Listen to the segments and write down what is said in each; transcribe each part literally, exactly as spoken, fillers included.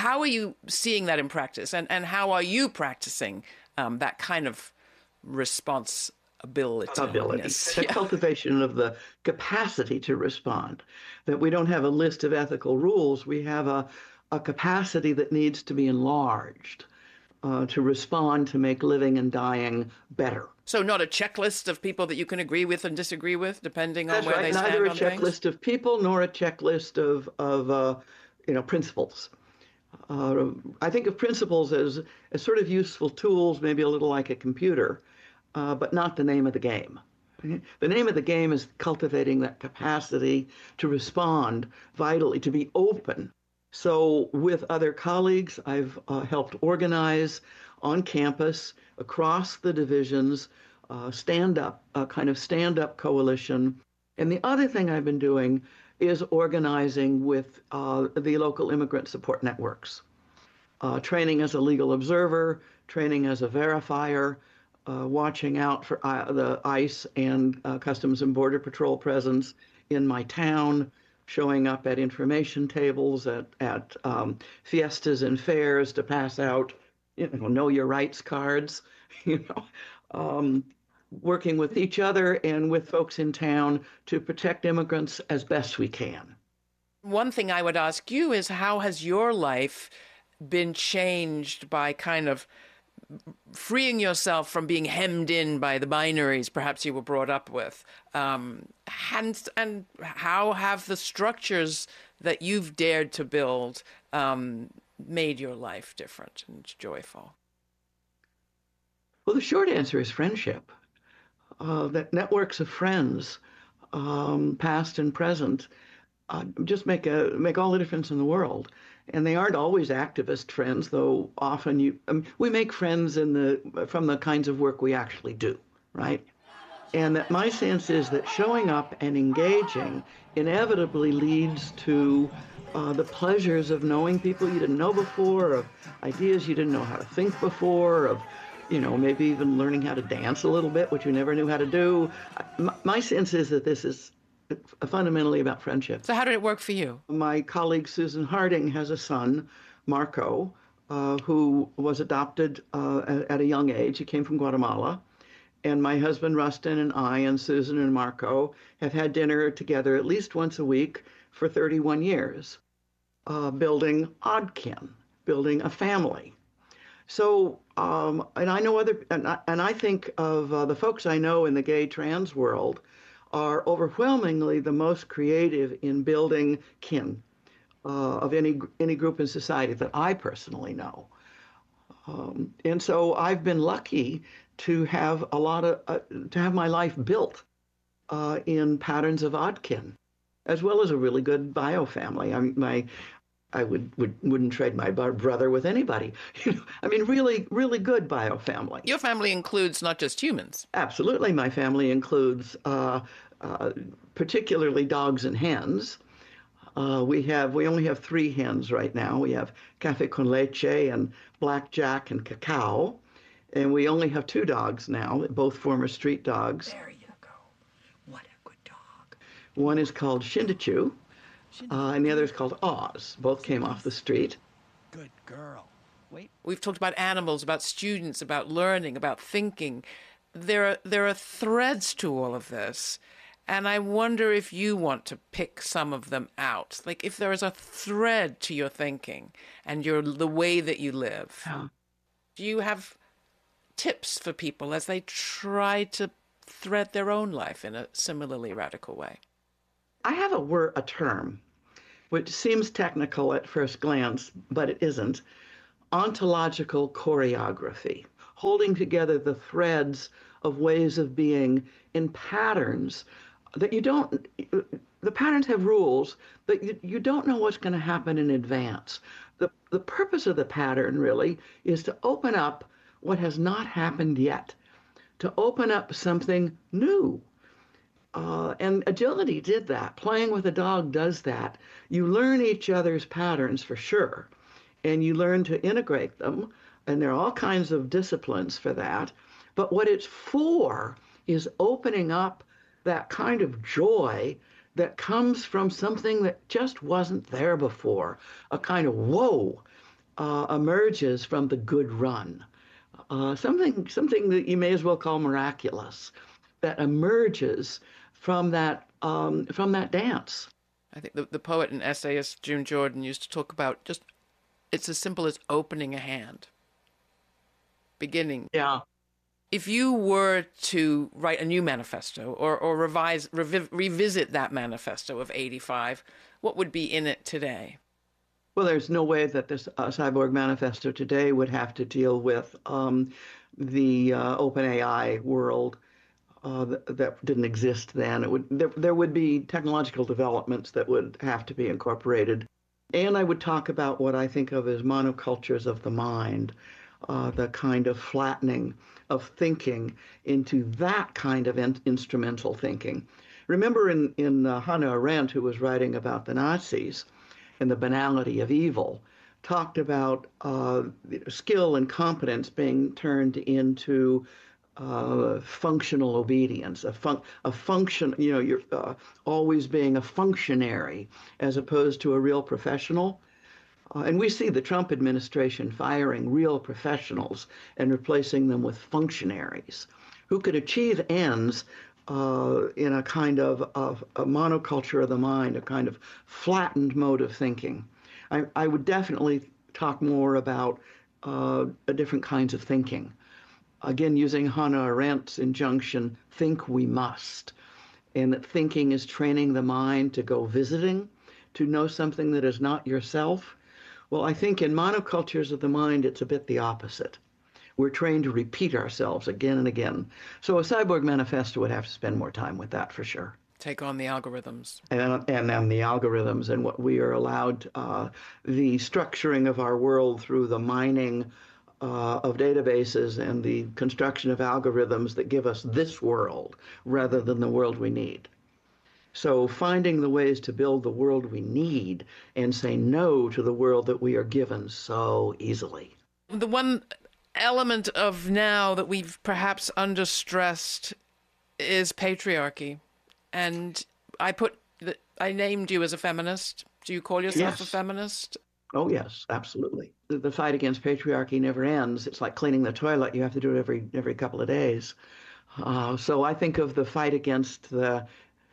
how are you seeing that in practice? And, and how are you practicing um, that kind of responsibility? Ability, the yeah. cultivation of the capacity to respond, that we don't have a list of ethical rules. We have a, a capacity that needs to be enlarged uh, to respond, to make living and dying better. So not a checklist of people that you can agree with and disagree with, depending on That's where right. they stand Neither a on checklist things? of people nor a checklist of, of uh, you know, principles. Uh, I think of principles as, as sort of useful tools, maybe a little like a computer, uh, but not the name of the game. The name of the game is cultivating that capacity to respond vitally, to be open. So with other colleagues, I've uh, helped organize on campus, across the divisions, uh, stand up, a kind of stand up coalition. And the other thing I've been doing is organizing with uh, the local immigrant support networks, uh, training as a legal observer, training as a verifier, uh, watching out for uh, the ICE and uh, Customs and Border Patrol presence in my town, showing up at information tables, at, at um, fiestas and fairs to pass out, you know, know your rights cards, you know, um, working with each other and with folks in town to protect immigrants as best we can. One thing I would ask you is, how has your life been changed by kind of freeing yourself from being hemmed in by the binaries perhaps you were brought up with? Um, and, and how have the structures that you've dared to build um, made your life different and joyful? Well, the short answer is friendship. Uh, that networks of friends, um, past and present, uh, just make a make all the difference in the world. And they aren't always activist friends, though often you um, we make friends in the from the kinds of work we actually do, right? And that my sense is that showing up and engaging inevitably leads to uh, the pleasures of knowing people you didn't know before, of ideas you didn't know how to think before, of, you know, maybe even learning how to dance a little bit, which you never knew how to do. My, my sense is that this is fundamentally about friendship. So how did it work for you? My colleague Susan Harding has a son, Marco, uh, who was adopted uh, at, at a young age. He came from Guatemala. And my husband Rustin and I and Susan and Marco have had dinner together at least once a week for thirty-one years, uh, building Oddkin, building a family. So, um, and I know other, and I, and I think of uh, the folks I know in the gay trans world are overwhelmingly the most creative in building kin uh, of any any group in society that I personally know. Um, and so I've been lucky to have a lot of uh, to have my life built uh, in patterns of Oddkin, as well as a really good bio family. I mean, my I would, would wouldn't trade my brother with anybody. You know, I mean, really, really good bio family. Your family includes not just humans. Absolutely, my family includes uh, uh, particularly dogs and hens. Uh, we have we only have three hens right now. We have Cafe con Leche and Blackjack and Cacao, and we only have two dogs now, both former street dogs. There you go. What a good dog. One is called Shindachu, uh, and the other is called Oz. Both came off the street. Good girl. Wait. We've talked about animals, about students, about learning, about thinking. There are there are threads to all of this. And I wonder if you want to pick some of them out. Like if there is a thread to your thinking and your the way that you live. Yeah. Do you have tips for people as they try to thread their own life in a similarly radical way? I have a word, a term, which seems technical at first glance, but it isn't. Ontological choreography, holding together the threads of ways of being in patterns that you don't, the patterns have rules, but you, you don't know what's going to happen in advance. The, the purpose of the pattern really is to open up what has not happened yet, to open up something new. Uh, and agility did that. Playing with a dog does that. You learn each other's patterns for sure, and you learn to integrate them, and there are all kinds of disciplines for that. But what it's for is opening up that kind of joy that comes from something that just wasn't there before, a kind of whoa. uh, emerges from the good run. Uh, something something that you may as well call miraculous that emerges from that um, from that dance. I think the, the poet and essayist June Jordan used to talk about just it's as simple as opening a hand, beginning. Yeah. If you were to write a new manifesto or, or revise, revi- revisit that manifesto of eighty-five, what would be in it today? Well, there's no way that this uh, Cyborg Manifesto today would have to deal with um, the uh, OpenAI world uh, that, that didn't exist then. It would there, there would be technological developments that would have to be incorporated. And I would talk about what I think of as monocultures of the mind, uh, the kind of flattening of thinking into that kind of in- instrumental thinking. Remember in, in uh, Hannah Arendt, who was writing about the Nazis, and the banality of evil, talked about uh, skill and competence being turned into uh, functional obedience, a, fun- a function, you know, you're uh, always being a functionary as opposed to a real professional. Uh, and we see the Trump administration firing real professionals and replacing them with functionaries who could achieve ends uh, in a kind of, of a monoculture of the mind, a kind of flattened mode of thinking. I, I would definitely talk more about uh, different kinds of thinking. Again, using Hannah Arendt's injunction, think we must, and that thinking is training the mind to go visiting, to know something that is not yourself. Well, I think in monocultures of the mind, it's a bit the opposite. We're trained to repeat ourselves again and again. So a Cyborg Manifesto would have to spend more time with that for sure. Take on the algorithms. And and then the algorithms and what we are allowed, uh, the structuring of our world through the mining uh, of databases and the construction of algorithms that give us this world rather than the world we need. So finding the ways to build the world we need and say no to the world that we are given so easily. The one element of now that we've perhaps understressed is patriarchy. And I put, the, I named you as a feminist. Do you call yourself Yes. a feminist? Oh, yes, absolutely. The, the fight against patriarchy never ends. It's like cleaning the toilet. You have to do it every every couple of days. Uh, so I think of the fight against the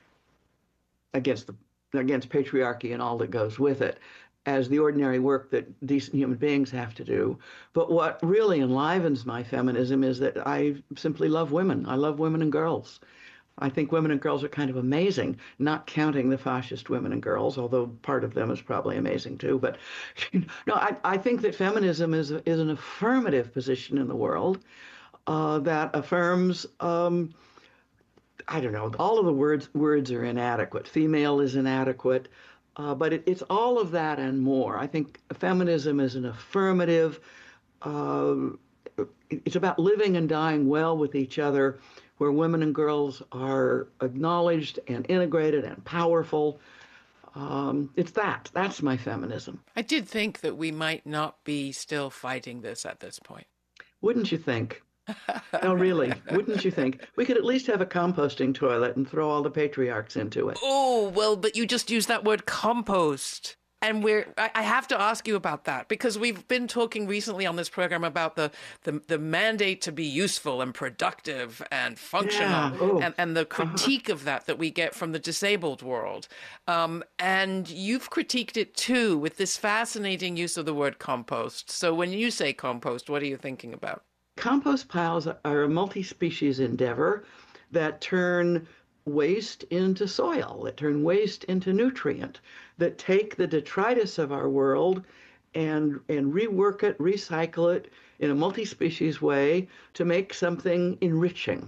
against the against patriarchy and all that goes with it as the ordinary work that decent human beings have to do. But what really enlivens my feminism is that I simply love women. I love women and girls. I think women and girls are kind of amazing, not counting the fascist women and girls, although part of them is probably amazing too. But no, I, I think that feminism is, is an affirmative position in the world uh, that affirms, um, I don't know, all of the words words are inadequate. Female is inadequate. Uh, but it, it's all of that and more. I think feminism is an affirmative, uh, it's about living and dying well with each other, where women and girls are acknowledged and integrated and powerful. Um, it's that. That's my feminism. I did think that we might not be still fighting this at this point. Wouldn't you think? No, really, wouldn't you think? We could at least have a composting toilet and throw all the patriarchs into it. Oh, well, but you just used that word compost. And we're, I I have to ask you about that because we've been talking recently on this program about the, the, the mandate to be useful and productive and functional Yeah. Oh. and, and the critique of that that we get from the disabled world. Um, and you've critiqued it too with this fascinating use of the word compost. So when you say compost, what are you thinking about? Compost piles are a multi-species endeavor that turn waste into soil, that turn waste into nutrient, that take the detritus of our world and and rework it, recycle it in a multi-species way to make something enriching.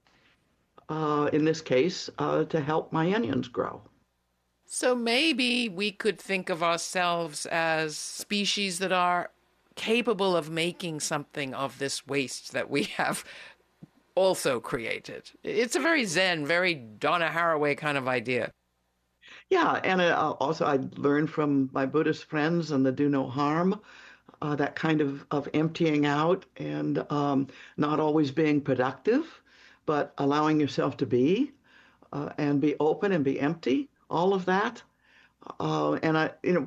Uh, in this case, uh, to help my onions grow. So maybe we could think of ourselves as species that are capable of making something of this waste that we have also created. It's a very Zen, very Donna Haraway kind of idea. Yeah, and uh, also I learned from my Buddhist friends and the do no harm, uh, that kind of, of emptying out and um, not always being productive, but allowing yourself to be uh, and be open and be empty, all of that. Uh, and I, you know,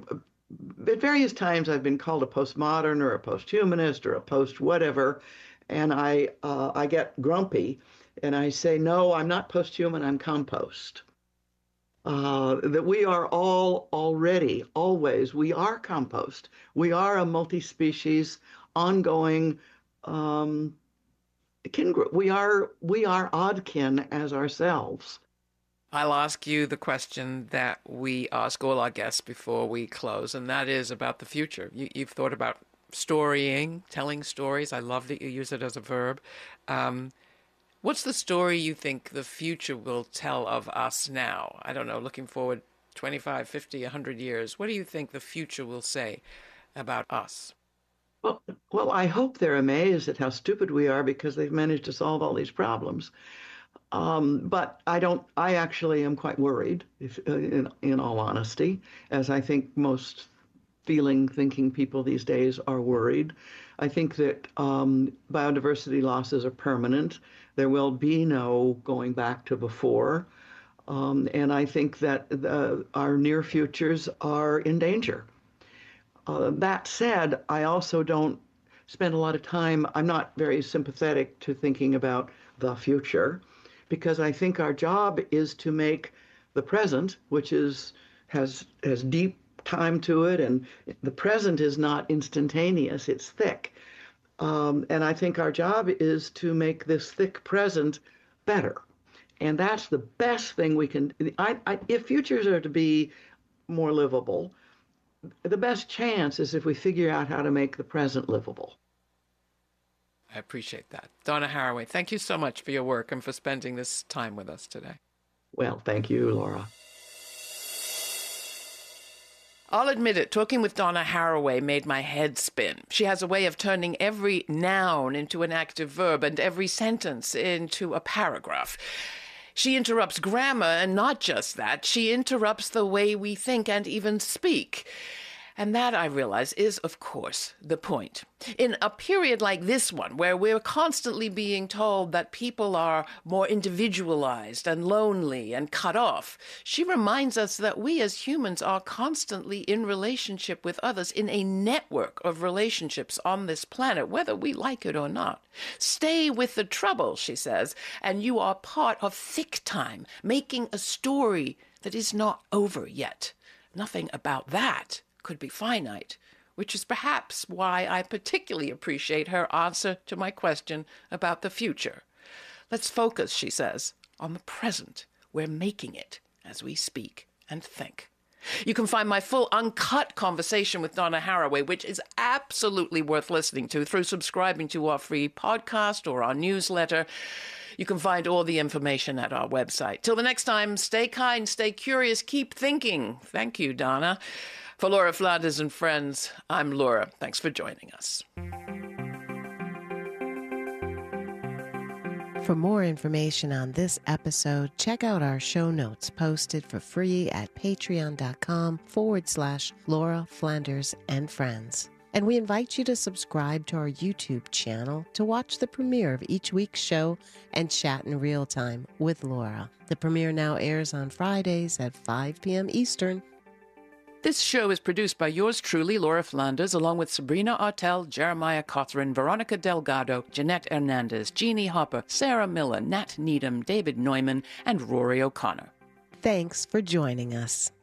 at various times I've been called a postmodern or a posthumanist or a post whatever, and I uh, I get grumpy, and I say, no, I'm not posthuman, I'm compost. Uh, that we are all already, always, we are compost. We are a multi-species, ongoing um, kin group. We are we are oddkin as ourselves. I'll ask you the question that we ask all our guests before we close, and that is about the future. You, you've thought about storying, telling stories. I love that you use it as a verb. Um, what's the story you think the future will tell of us now? I don't know, looking forward twenty-five, fifty, one hundred years. What do you think the future will say about us? Well, well, I hope they're amazed at how stupid we are because they've managed to solve all these problems. Um, but I don't, I actually am quite worried, if, uh, in, in all honesty, as I think most feeling, thinking people these days are worried. I think that um, biodiversity losses are permanent. There will be no going back to before. Um, and I think that the, our near futures are in danger. Uh, that said, I also don't spend a lot of time, I'm not very sympathetic to thinking about the future, because I think our job is to make the present, which is has has deep time to it, and the present is not instantaneous, it's thick. Um, and I think our job is to make this thick present better. And that's the best thing we can, I, I, if futures are to be more livable, the best chance is if we figure out how to make the present livable. I appreciate that. Donna Haraway, thank you so much for your work and for spending this time with us today. Well, thank you, Laura. I'll admit it, talking with Donna Haraway made my head spin. She has a way of turning every noun into an active verb and every sentence into a paragraph. She interrupts grammar, and not just that, she interrupts the way we think and even speak. And that, I realize, is, of course, the point. In a period like this one, where we're constantly being told that people are more individualized and lonely and cut off, she reminds us that we as humans are constantly in relationship with others, in a network of relationships on this planet, whether we like it or not. Stay with the trouble, she says, and you are part of thick time, making a story that is not over yet. Nothing about that could be finite, which is perhaps why I particularly appreciate her answer to my question about the future. Let's focus, she says, on the present. We're making it as we speak and think. You can find my full uncut conversation with Donna Haraway, which is absolutely worth listening to, through subscribing to our free podcast or our newsletter. You can find all the information at our website. Till the next time, stay kind, stay curious, keep thinking. Thank you, Donna. For Laura Flanders and friends, I'm Laura. Thanks for joining us. For more information on this episode, check out our show notes posted for free at patreon.com forward slash Laura Flanders and friends. And we invite you to subscribe to our YouTube channel to watch the premiere of each week's show and chat in real time with Laura. The premiere now airs on Fridays at five p.m. Eastern. This show is produced by yours truly, Laura Flanders, along with Sabrina Artel, Jeremiah Cothran, Veronica Delgado, Jeanette Hernandez, Jeannie Hopper, Sarah Miller, Nat Needham, David Neumann, and Rory O'Connor. Thanks for joining us.